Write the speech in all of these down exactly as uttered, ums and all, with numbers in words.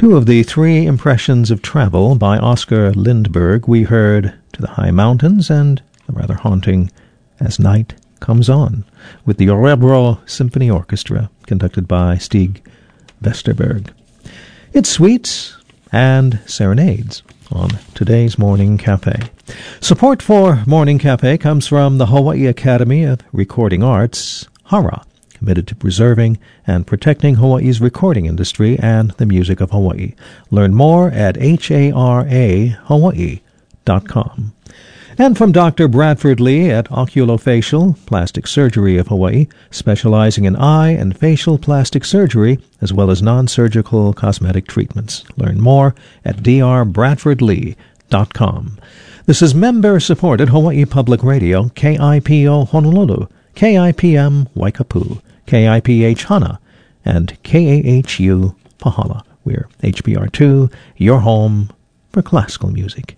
Two of the three impressions of travel by Oscar Lindbergh, we heard To the High Mountains and the rather haunting As Night Comes On, with the Örebro Symphony Orchestra, conducted by Stig Vesterberg. It's Suites and Serenades on today's Morning Cafe. Support for Morning Cafe comes from the Hawaii Academy of Recording Arts, HARA, committed to preserving and protecting Hawaii's recording industry and the music of Hawaii. Learn more at H A R A Hawaii dot com. And from Doctor Bradford Lee at Oculofacial Plastic Surgery of Hawaii, specializing in eye and facial plastic surgery, as well as non-surgical cosmetic treatments. Learn more at D R Bradford Lee dot com. This is member-supported Hawaii Public Radio, K I P O Honolulu, K I P M Waikapu, K I P H Hana, and K A H U Pahala. We're H B R two, your home for classical music.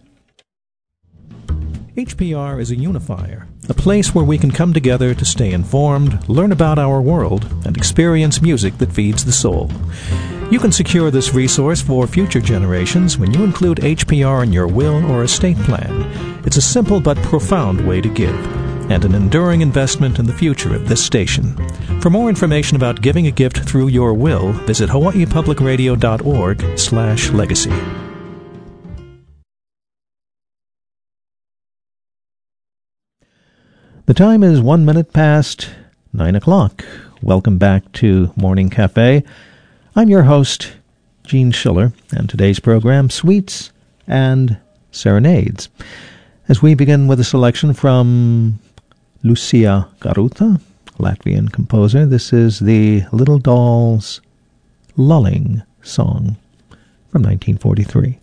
H P R is a unifier, a place where we can come together to stay informed, learn about our world, and experience music that feeds the soul. You can secure this resource for future generations when you include H P R in your will or estate plan. It's a simple but profound way to give, and an enduring investment in the future of this station. For more information about giving a gift through your will, visit hawaii public radio dot org slash legacy. The time is one minute past nine o'clock. Welcome back to Morning Cafe. I'm your host, Gene Schiller, and today's program, Suites and Serenades. As we begin with a selection from Lucia Garuta, Latvian composer, this is the Little Dolls' Lulling Song from nineteen forty-three.